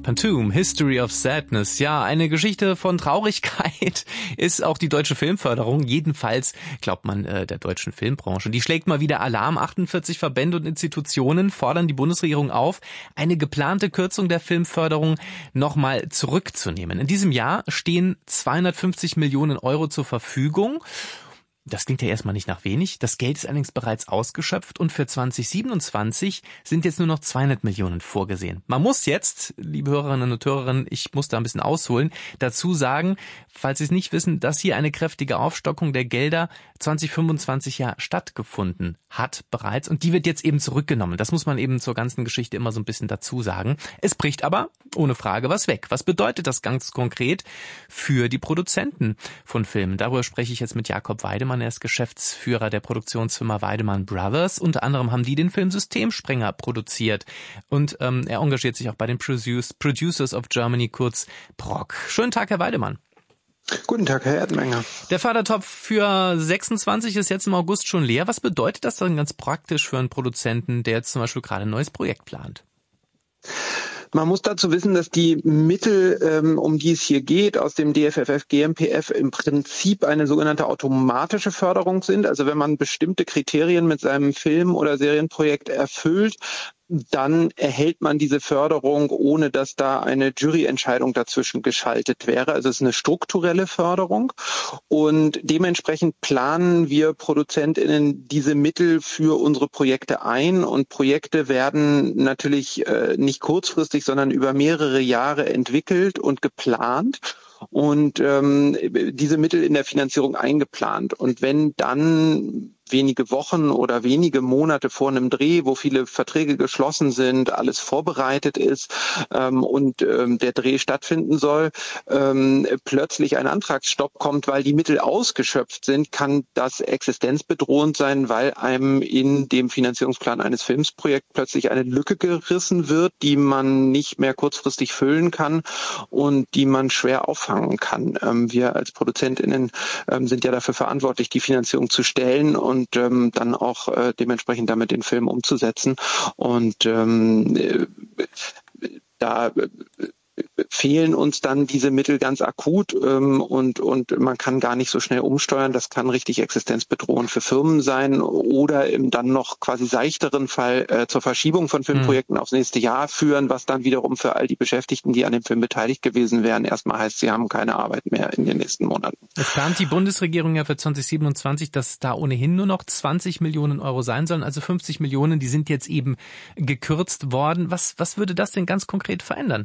Pantoum, History of Sadness. Ja, eine Geschichte von Traurigkeit ist auch die deutsche Filmförderung. Jedenfalls glaubt man der deutschen Filmbranche. Die schlägt mal wieder Alarm. 48 Verbände und Institutionen fordern die Bundesregierung auf, eine geplante Kürzung der Filmförderung nochmal zurückzunehmen. In diesem Jahr stehen 250 Millionen Euro zur Verfügung. Das klingt ja erstmal nicht nach wenig. Das Geld ist allerdings bereits ausgeschöpft und für 2027 sind jetzt nur noch 200 Millionen vorgesehen. Man muss jetzt, liebe Hörerinnen und Hörer, ich muss da ein bisschen ausholen, dazu sagen, falls Sie es nicht wissen, dass hier eine kräftige Aufstockung der Gelder 2025 ja stattgefunden hat bereits und die wird jetzt eben zurückgenommen. Das muss man eben zur ganzen Geschichte immer so ein bisschen dazu sagen. Es bricht aber ohne Frage was weg. Was bedeutet das ganz konkret für die Produzenten von Filmen? Darüber spreche ich jetzt mit Jakob Weidemann. Er ist Geschäftsführer der Produktionsfirma Weidemann Brothers. Unter anderem haben die den Film Systemsprenger produziert. Und er engagiert sich auch bei den Producers of Germany, kurz PROG. Schönen Tag, Herr Weidemann. Guten Tag, Herr Erdmenger. Der Fördertopf für 26 ist jetzt im August schon leer. Was bedeutet das dann ganz praktisch für einen Produzenten, der jetzt zum Beispiel gerade ein neues Projekt plant? Man muss dazu wissen, dass die Mittel, um die es hier geht, aus dem DFFF, GMPF im Prinzip eine sogenannte automatische Förderung sind. Also wenn man bestimmte Kriterien mit seinem Film- oder Serienprojekt erfüllt, dann erhält man diese Förderung, ohne dass da eine Juryentscheidung dazwischen geschaltet wäre. Also es ist eine strukturelle Förderung und dementsprechend planen wir ProduzentInnen diese Mittel für unsere Projekte ein und Projekte werden natürlich nicht kurzfristig, sondern über mehrere Jahre entwickelt und geplant und diese Mittel in der Finanzierung eingeplant. Und wenn dann wenige Wochen oder wenige Monate vor einem Dreh, wo viele Verträge geschlossen sind, alles vorbereitet ist und der Dreh stattfinden soll, plötzlich ein Antragsstopp kommt, weil die Mittel ausgeschöpft sind, kann das existenzbedrohend sein, weil einem in dem Finanzierungsplan eines Filmsprojekts plötzlich eine Lücke gerissen wird, die man nicht mehr kurzfristig füllen kann und die man schwer auffangen kann. Wir als ProduzentInnen sind ja dafür verantwortlich, die Finanzierung zu stellen und dann auch dementsprechend damit den Film umzusetzen. Und da fehlen uns dann diese Mittel ganz akut und man kann gar nicht so schnell umsteuern. Das kann richtig existenzbedrohend für Firmen sein oder im dann noch quasi seichteren Fall zur Verschiebung von Filmprojekten aufs nächste Jahr führen, was dann wiederum für all die Beschäftigten, die an dem Film beteiligt gewesen wären, erstmal heißt, sie haben keine Arbeit mehr in den nächsten Monaten. Es plant die Bundesregierung ja für 2027, dass da ohnehin nur noch 20 Millionen Euro sein sollen, also 50 Millionen, die sind jetzt eben gekürzt worden. Was würde das denn ganz konkret verändern?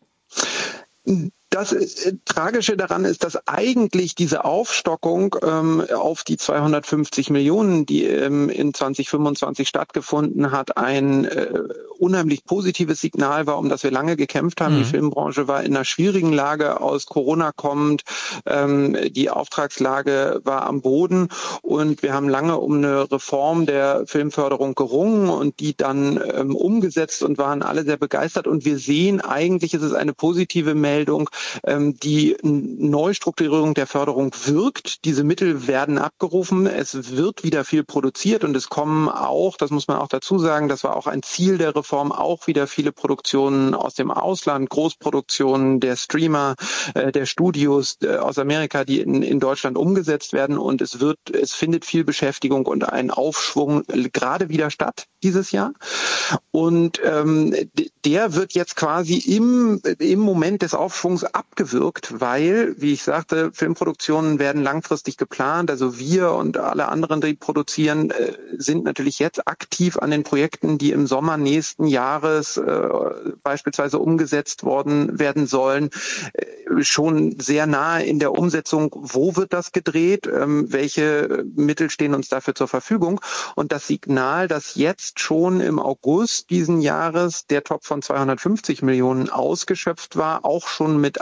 Das Tragische daran ist, dass eigentlich diese Aufstockung auf die 250 Millionen, die in 2025 stattgefunden hat, ein unheimlich positives Signal war, um das wir lange gekämpft haben. Die Filmbranche war in einer schwierigen Lage aus Corona kommend. Die Auftragslage war am Boden und wir haben lange um eine Reform der Filmförderung gerungen und die dann umgesetzt und waren alle sehr begeistert. Und wir sehen, eigentlich ist es eine positive Meldung, die Neustrukturierung der Förderung wirkt. Diese Mittel werden abgerufen. Es wird wieder viel produziert und es kommen auch, das muss man auch dazu sagen, das war auch ein Ziel der Reform, auch wieder viele Produktionen aus dem Ausland, Großproduktionen der Streamer, der Studios aus Amerika, die in Deutschland umgesetzt werden und es findet viel Beschäftigung und ein Aufschwung gerade wieder statt dieses Jahr. Und der wird jetzt quasi im Moment des Aufschwungs abgewirkt, weil, wie ich sagte, Filmproduktionen werden langfristig geplant. Also wir und alle anderen, die produzieren, sind natürlich jetzt aktiv an den Projekten, die im Sommer nächsten Jahres beispielsweise umgesetzt werden sollen, schon sehr nahe in der Umsetzung. Wo wird das gedreht? Welche Mittel stehen uns dafür zur Verfügung? Und das Signal, dass jetzt schon im August diesen Jahres der Topf von 250 Millionen ausgeschöpft war, auch schon mit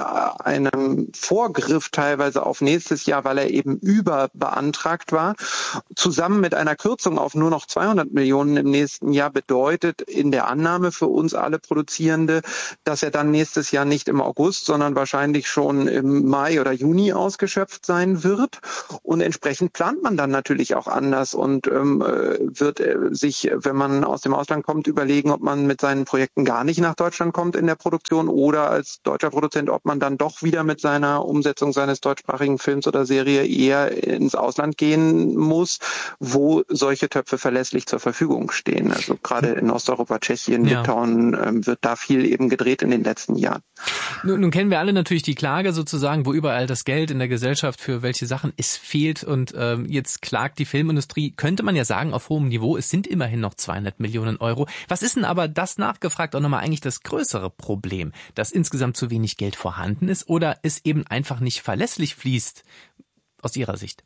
einem Vorgriff teilweise auf nächstes Jahr, weil er eben überbeantragt war, zusammen mit einer Kürzung auf nur noch 200 Millionen im nächsten Jahr bedeutet in der Annahme für uns alle Produzierende, dass er dann nächstes Jahr nicht im August, sondern wahrscheinlich schon im Mai oder Juni ausgeschöpft sein wird. Und entsprechend plant man dann natürlich auch anders und wird sich, wenn man aus dem Ausland kommt, überlegen, ob man mit seinen Projekten gar nicht nach Deutschland kommt in der Produktion oder als deutscher Produzent, ob man dann doch wieder mit seiner Umsetzung seines deutschsprachigen Films oder Serie eher ins Ausland gehen muss, wo solche Töpfe verlässlich zur Verfügung stehen. Also gerade in Osteuropa, Tschechien, Litauen wird da viel eben gedreht in den letzten Jahren. Nun kennen wir alle natürlich die Klage sozusagen, wo überall das Geld in der Gesellschaft für welche Sachen es fehlt und jetzt klagt die Filmindustrie, könnte man ja sagen, auf hohem Niveau. Es sind immerhin noch 200 Millionen Euro. Was ist denn aber, das nachgefragt, auch nochmal eigentlich das größere Problem, dass insgesamt zu wenig Geld vorhanden ist oder es eben einfach nicht verlässlich fließt, aus Ihrer Sicht?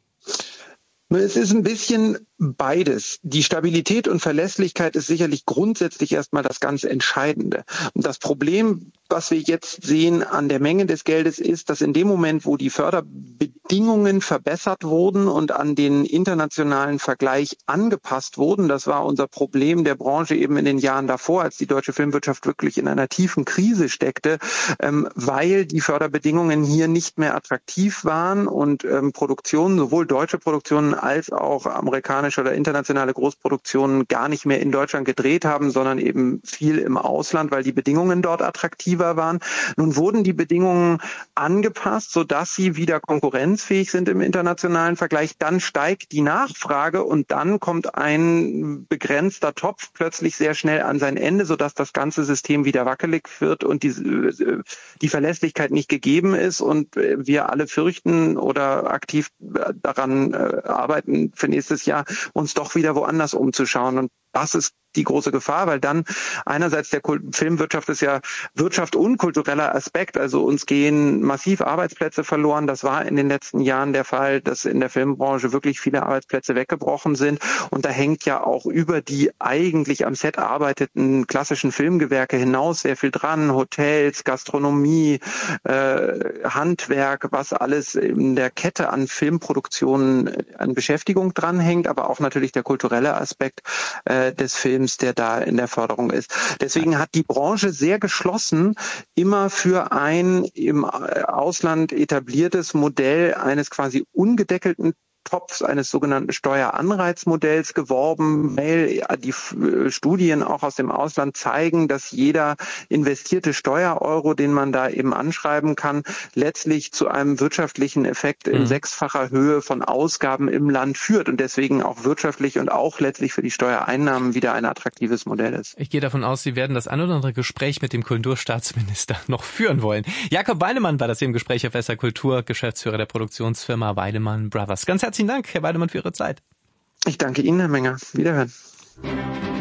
Es ist ein bisschen beides. Die Stabilität und Verlässlichkeit ist sicherlich grundsätzlich erstmal das ganz Entscheidende. Und das Problem, was wir jetzt sehen an der Menge des Geldes, ist, dass in dem Moment, wo die Förderbedingungen verbessert wurden und an den internationalen Vergleich angepasst wurden, das war unser Problem der Branche eben in den Jahren davor, als die deutsche Filmwirtschaft wirklich in einer tiefen Krise steckte, weil die Förderbedingungen hier nicht mehr attraktiv waren und Produktionen, sowohl deutsche Produktionen als auch amerikanische oder internationale Großproduktionen gar nicht mehr in Deutschland gedreht haben, sondern eben viel im Ausland, weil die Bedingungen dort attraktiver waren. Nun wurden die Bedingungen angepasst, sodass sie wieder konkurrenzfähig sind im internationalen Vergleich. Dann steigt die Nachfrage und dann kommt ein begrenzter Topf plötzlich sehr schnell an sein Ende, sodass das ganze System wieder wackelig wird und die Verlässlichkeit nicht gegeben ist und wir alle fürchten oder aktiv daran arbeiten, für nächstes Jahr uns doch wieder woanders umzuschauen. Und das ist die große Gefahr, weil dann einerseits der Filmwirtschaft ist ja Wirtschaft und kultureller Aspekt, also uns gehen massiv Arbeitsplätze verloren. Das war in den letzten Jahren der Fall, dass in der Filmbranche wirklich viele Arbeitsplätze weggebrochen sind und da hängt ja auch über die eigentlich am Set arbeiteten klassischen Filmgewerke hinaus sehr viel dran, Hotels, Gastronomie, Handwerk, was alles in der Kette an Filmproduktionen an Beschäftigung dranhängt, aber auch natürlich der kulturelle Aspekt des Films, der da in der Förderung ist. Deswegen hat die Branche sehr geschlossen immer für ein im Ausland etabliertes Modell eines quasi ungedeckelten Topfs, eines sogenannten Steueranreizmodells geworben, weil die Studien auch aus dem Ausland zeigen, dass jeder investierte Steuereuro, den man da eben anschreiben kann, letztlich zu einem wirtschaftlichen Effekt in sechsfacher Höhe von Ausgaben im Land führt und deswegen auch wirtschaftlich und auch letztlich für die Steuereinnahmen wieder ein attraktives Modell ist. Ich gehe davon aus, Sie werden das ein oder andere Gespräch mit dem Kulturstaatsminister noch führen wollen. Jakob Weidemann war das hier im Gespräch auf SR Kultur, Geschäftsführer der Produktionsfirma Weidemann Brothers. Ganz herzlichen Dank, Herr Weidemann, für Ihre Zeit. Ich danke Ihnen, Herr Menger. Wiederhören.